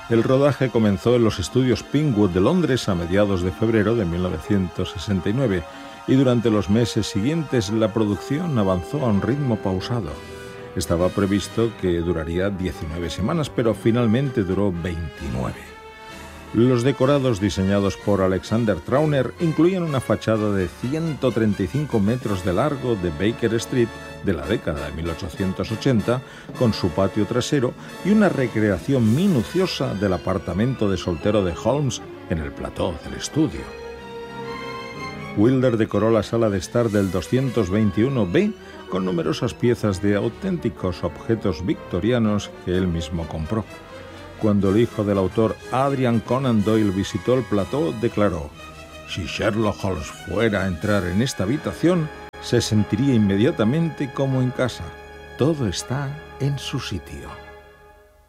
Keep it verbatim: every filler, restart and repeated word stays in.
El rodaje comenzó en los estudios Pinewood de Londres a mediados de febrero de mil novecientos sesenta y nueve y durante los meses siguientes la producción avanzó a un ritmo pausado. Estaba previsto que duraría diecinueve semanas, pero finalmente duró veintinueve. Los decorados diseñados por Alexander Trauner incluían una fachada de ciento treinta y cinco metros de largo de Baker Street de la década de mil ochocientos ochenta, con su patio trasero y una recreación minuciosa del apartamento de soltero de Holmes en el plató del estudio. Wilder decoró la sala de estar del doscientos veintiuno B con numerosas piezas de auténticos objetos victorianos que él mismo compró. Cuando el hijo del autor, Adrian Conan Doyle, visitó el plató, declaró: «Si Sherlock Holmes fuera a entrar en esta habitación, se sentiría inmediatamente como en casa. Todo está en su sitio».